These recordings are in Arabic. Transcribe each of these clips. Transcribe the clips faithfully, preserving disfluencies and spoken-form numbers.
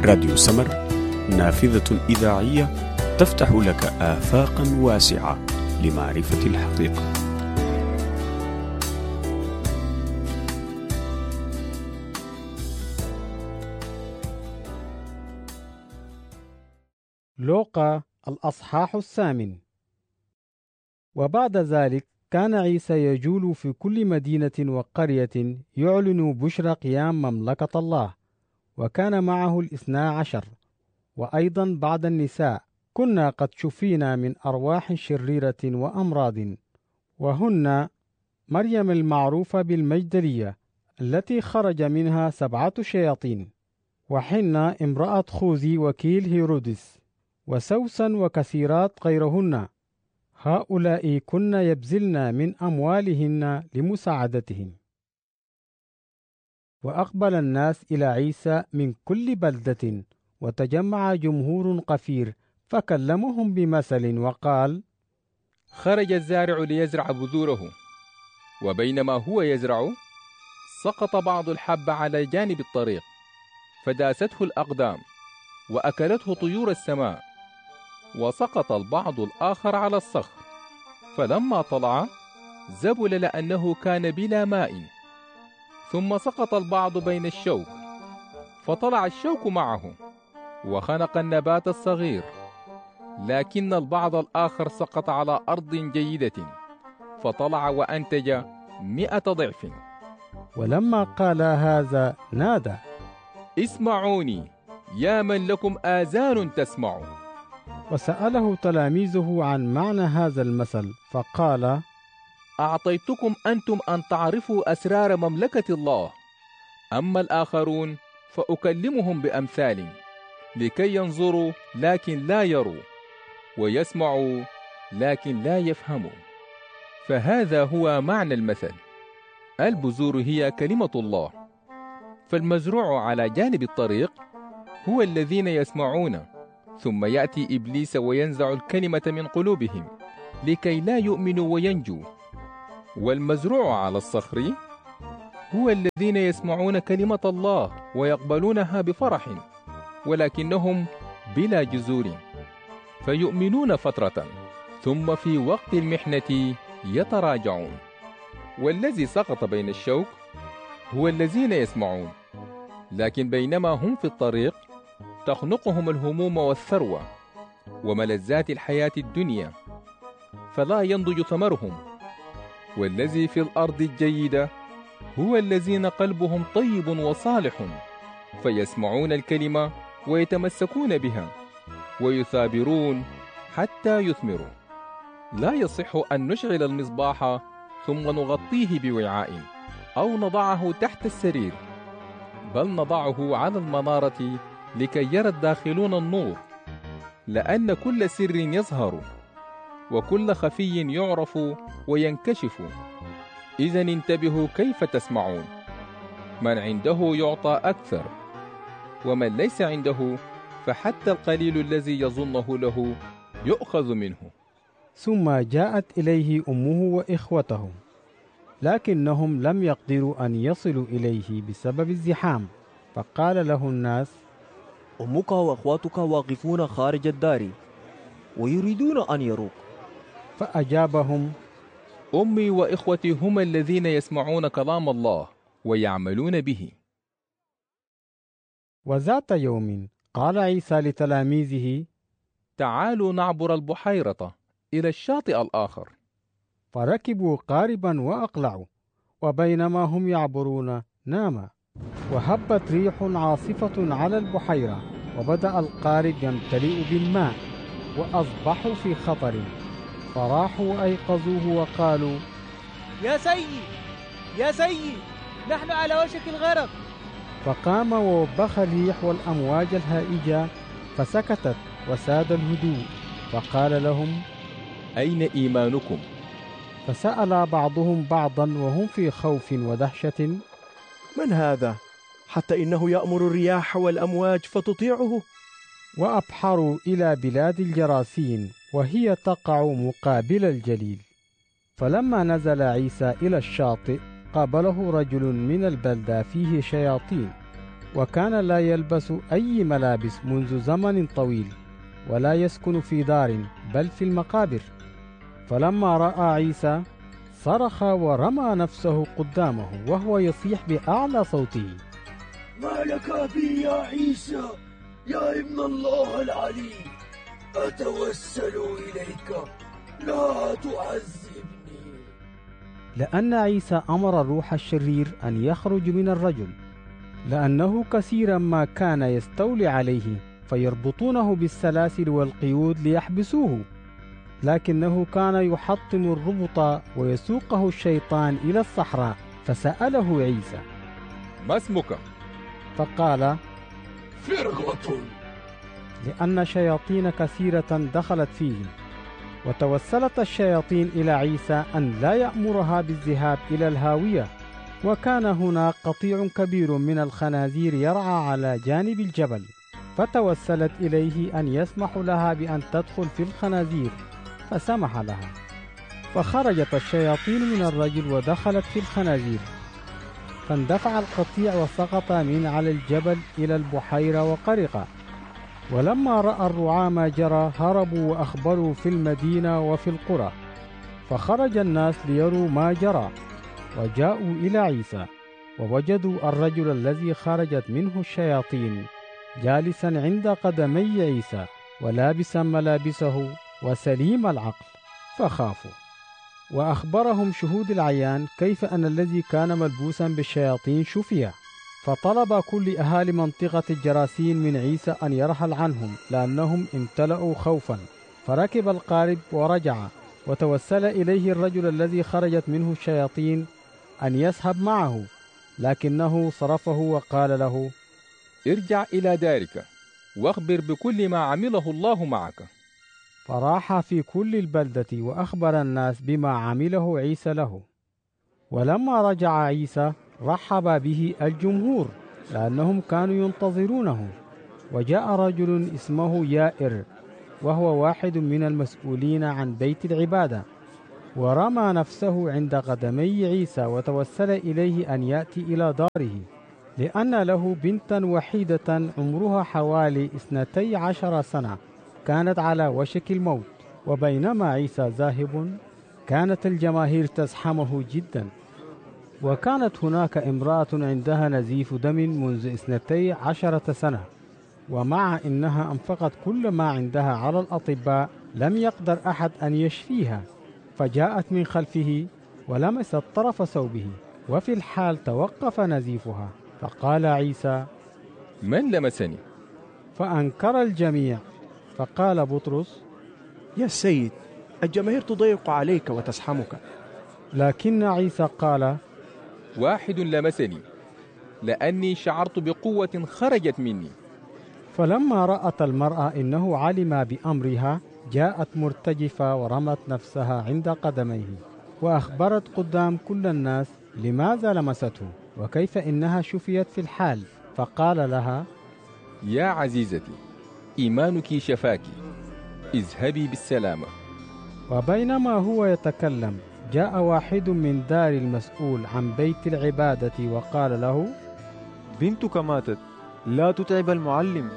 راديو سمر، نافذة إذاعية تفتح لك آفاقا واسعة لمعرفة الحقيقة. لوقا الأصحاح الثامن. وبعد ذلك كان عيسى يجول في كل مدينة وقرية يعلن بشرى قيام مملكة الله، وكان معه الاثنا عشر، وأيضا بعد النساء كنا قد شفينا من أرواح شريرة وأمراض، وهن مريم المعروفة بالمجدلية التي خرج منها سبعة شياطين، وحنا امرأة خوذي وكيل هيرودس، وسوسا وكثيرات غيرهن، هؤلاء كن يبذلن من أموالهن لمساعدتهم. وأقبل الناس إلى عيسى من كل بلدة، وتجمع جمهور قفير فكلمهم بمثل وقال: خرج الزارع ليزرع بذوره، وبينما هو يزرع سقط بعض الحب على جانب الطريق، فداسته الأقدام وأكلته طيور السماء. وسقط البعض الآخر على الصخر، فلما طلع زبل لأنه كان بلا ماء. ثم سقط البعض بين الشوك، فطلع الشوك معه وخنق النبات الصغير. لكن البعض الآخر سقط على أرض جيدة، فطلع وأنتج مئة ضعف. ولما قال هذا نادى: اسمعوني يا من لكم آذان تسمعوا. وسأله تلاميذه عن معنى هذا المثل، فقال: أعطيتكم أنتم أن تعرفوا أسرار مملكة الله، أما الآخرون فأكلمهم بأمثال، لكي ينظروا لكن لا يروا، ويسمعوا لكن لا يفهموا. فهذا هو معنى المثل. البذور هي كلمة الله، فالمزروع على جانب الطريق هو الذين يسمعون، ثم يأتي إبليس وينزع الكلمة من قلوبهم لكي لا يؤمنوا وينجوا. والمزروع على الصخر هو الذين يسمعون كلمة الله ويقبلونها بفرح، ولكنهم بلا جذور، فيؤمنون فترة، ثم في وقت المحنة يتراجعون. والذي سقط بين الشوك هو الذين يسمعون، لكن بينما هم في الطريق تخنقهم الهموم والثروة وملذات الحياة الدنيا، فلا ينضج ثمرهم. والذي في الأرض الجيدة هو الذين قلبهم طيب وصالح، فيسمعون الكلمة ويتمسكون بها ويثابرون حتى يثمروا. لا يصح أن نشعل المصباح ثم نغطيه بوعاء أو نضعه تحت السرير، بل نضعه على المنارة لكي يرى الداخلون النور، لأن كل سر يظهر وكل خفي يعرف وينكشف. إذن انتبهوا كيف تسمعون. من عنده يعطى أكثر، ومن ليس عنده فحتى القليل الذي يظنه له يؤخذ منه. ثم جاءت إليه أمه وإخوته، لكنهم لم يقدروا أن يصلوا إليه بسبب الزحام، فقال له الناس: أمك وأخواتك واقفون خارج الدار ويريدون أن يروك. فأجابهم: أمي وإخوتي هم الذين يسمعون كلام الله ويعملون به. وذات يوم قال عيسى لتلاميذه: تعالوا نعبر البحيرة إلى الشاطئ الآخر. فركبوا قاربا وأقلعوا، وبينما هم يعبرون ناما، وهبت ريح عاصفة على البحيرة، وبدأ القارب يمتلئ بالماء، وأصبحوا في خطر. فراحوا وأيقظوه وقالوا: يا سيد يا سيد نحن على وشك الغرق. فقام ووبخ الريح والأمواج الهائجة، فسكتت وساد الهدوء. فقال لهم: أين إيمانكم؟ فسأل بعضهم بعضا وهم في خوف ودهشة: من هذا حتى إنه يأمر الرياح والأمواج فتطيعه؟ وأبحروا إلى بلاد الجراسين، وهي تقع مقابل الجليل. فلما نزل عيسى إلى الشاطئ قابله رجل من البلدة فيه شياطين، وكان لا يلبس أي ملابس منذ زمن طويل، ولا يسكن في دار بل في المقابر. فلما رأى عيسى صرخ ورمى نفسه قدامه وهو يصيح بأعلى صوته: ما لك بي يا عيسى يا ابن الله العلي؟ أتوسل إليك، لا تعذبني. لأن عيسى أمر الروح الشرير أن يخرج من الرجل، لأنه كثيرا ما كان يستولي عليه فيربطونه بالسلاسل والقيود ليحبسوه، لكنه كان يحطم الربط ويسوقه الشيطان إلى الصحراء. فسأله عيسى: ما اسمك؟ فقال: فرغة، لأن شياطين كثيرة دخلت فيه. وتوسلت الشياطين إلى عيسى أن لا يأمرها بالذهاب إلى الهاوية. وكان هناك قطيع كبير من الخنازير يرعى على جانب الجبل، فتوسلت إليه أن يسمح لها بأن تدخل في الخنازير، فسمح لها. فخرجت الشياطين من الرجل ودخلت في الخنازير، فاندفع القطيع وسقط من على الجبل إلى البحيرة وغرق. ولما رأى الرعاة ما جرى هربوا وأخبروا في المدينة وفي القرى. فخرج الناس ليروا ما جرى، وجاءوا إلى عيسى ووجدوا الرجل الذي خرجت منه الشياطين جالسا عند قدمي عيسى ولابسا ملابسه وسليم العقل، فخافوا. وأخبرهم شهود العيان كيف أن الذي كان ملبوسا بالشياطين شفي. فطلب كل أهالي منطقة الجراسين من عيسى أن يرحل عنهم، لأنهم امتلأوا خوفا. فركب القارب ورجع، وتوسل إليه الرجل الذي خرجت منه الشياطين أن يذهب معه، لكنه صرفه وقال له: ارجع إلى دارك واخبر بكل ما عمله الله معك. فراح في كل البلدة وأخبر الناس بما عمله عيسى له. ولما رجع عيسى رحب به الجمهور، لأنهم كانوا ينتظرونه. وجاء رجل اسمه يائر، وهو واحد من المسؤولين عن بيت العبادة، ورمى نفسه عند قدمي عيسى وتوسل إليه أن يأتي إلى داره، لأن له بنتا وحيدة عمرها حوالي اثنتي عشر سنة، كانت على وشك الموت. وبينما عيسى ذاهب كانت الجماهير تزحمه جدا. وكانت هناك امرأة عندها نزيف دم منذ اثنتي عشرة سنة، ومع إنها أنفقت كل ما عندها على الأطباء لم يقدر أحد أن يشفيها. فجاءت من خلفه ولمست طرف ثوبه، وفي الحال توقف نزيفها. فقال عيسى: من لمسني؟ فأنكر الجميع. فقال بطرس: يا سيد، الجماهير تضيق عليك وتزحمك. لكن عيسى قال: واحد لمسني، لأني شعرت بقوة خرجت مني. فلما رأت المرأة إنه علم بأمرها جاءت مرتجفة ورمت نفسها عند قدميه، وأخبرت قدام كل الناس لماذا لمسته وكيف إنها شفيت في الحال. فقال لها: يا عزيزتي، إيمانك شفاك، اذهبي بالسلامة. وبينما هو يتكلم جاء واحد من دار المسؤول عن بيت العبادة وقال له: بنتك ماتت، لا تتعب المعلم.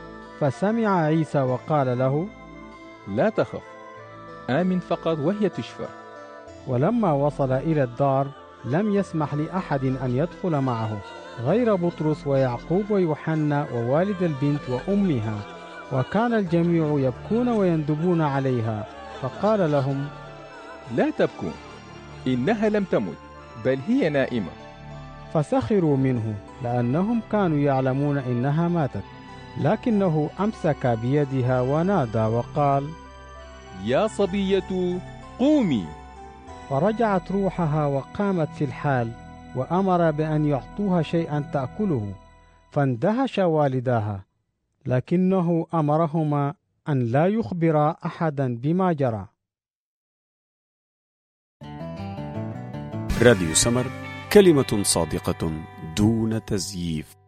فسمع عيسى وقال له: لا تخف، آمن فقط وهي تشفى. ولما وصل إلى الدار لم يسمح لأحد أن يدخل معه غير بطرس ويعقوب ويوحنا ووالد البنت وأمها، وكان الجميع يبكون ويندبون عليها. فقال لهم: لا تبكوا، إنها لم تمت بل هي نائمة. فسخروا منه لأنهم كانوا يعلمون إنها ماتت، لكنه أمسك بيدها ونادى وقال: يا صبية قومي. فرجعت روحها وقامت في الحال، وأمر بأن يعطوها شيئا تأكله. فاندهش والداها، لكنه أمرهما أن لا يخبرا أحدا بما جرى. راديو سمر، كلمة صادقة دون تزييف.